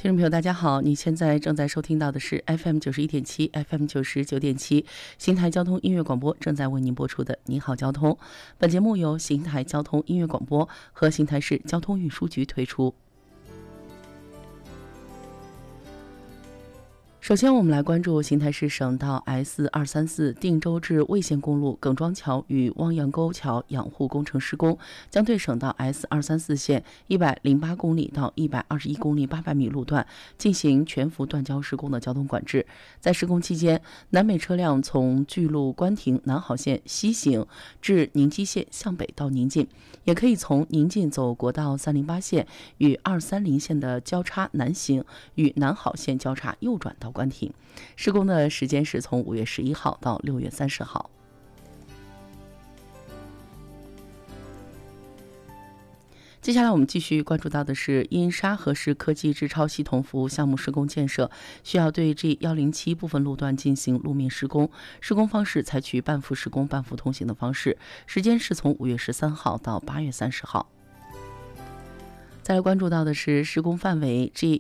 听众朋友，大家好，你现在正在收听到的是 FM91.7、FM99.7 邢台交通音乐广播正在为您播出的《你好交通》。本节目由邢台交通音乐广播和邢台市交通运输局推出。首先，我们来关注邢台市省道 S234 定州至魏县公路耿庄桥与汪洋沟桥养护工程施工，将对省道 S234 线108公里到121公里800米路段进行全幅断交施工的交通管制。在施工期间，南北车辆从巨鹿关亭南好线西行至宁基线向北到宁晋，也可以从宁晋走国道308线与230线的交叉南行，与南好线交叉右转到关停。施工的时间是从5月11号到6月30号。接下来我们继续关注到的是，因沙河市科技制超系统服务项目施工建设，需要对 G107 部分路段进行路面施工，施工方式采取半幅施工半幅通行的方式，时间是从5月13号到8月30号。再来关注到的是施工范围